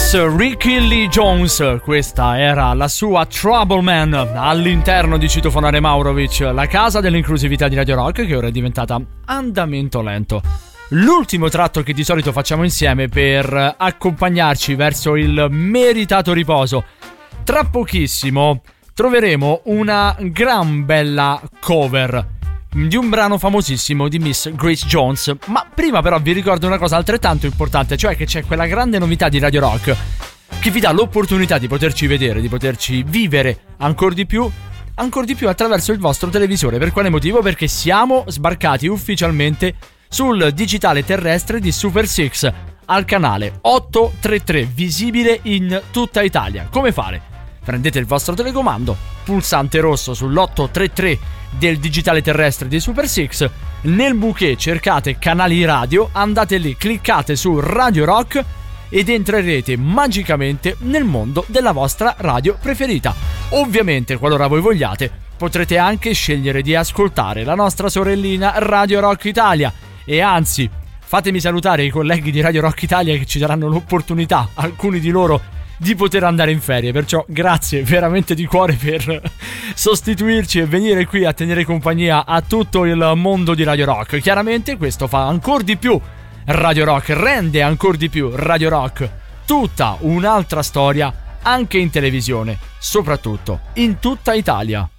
Miss Ricky Lee Jones, questa era la sua Trouble Man all'interno di Citofonare Maurovic, la casa dell'inclusività di Radio Rock, che ora è diventata Andamento Lento. L'ultimo tratto che di solito facciamo insieme per accompagnarci verso il meritato riposo. Tra pochissimo troveremo una gran bella cover di un brano famosissimo di Miss Grace Jones. Ma prima però vi ricordo una cosa altrettanto importante, cioè che c'è quella grande novità di Radio Rock che vi dà l'opportunità di poterci vedere, di poterci vivere ancora di più attraverso il vostro televisore. Per quale motivo? Perché siamo sbarcati ufficialmente sul digitale terrestre di Super 6 al canale 833, visibile in tutta Italia. Come fare? Prendete il vostro telecomando, pulsante rosso sull'833 del digitale terrestre di Super 6, nel bouquet cercate canali radio, andate lì, cliccate su Radio Rock ed entrerete magicamente nel mondo della vostra radio preferita. Ovviamente, qualora voi vogliate, potrete anche scegliere di ascoltare la nostra sorellina Radio Rock Italia. E anzi, fatemi salutare i colleghi di Radio Rock Italia che ci daranno l'opportunità, alcuni di loro, di poter andare in ferie. Perciò grazie veramente di cuore per sostituirci e venire qui a tenere compagnia a tutto il mondo di Radio Rock. Chiaramente questo fa ancora di più Radio Rock, rende ancora di più Radio Rock tutta un'altra storia, anche in televisione, soprattutto in tutta Italia.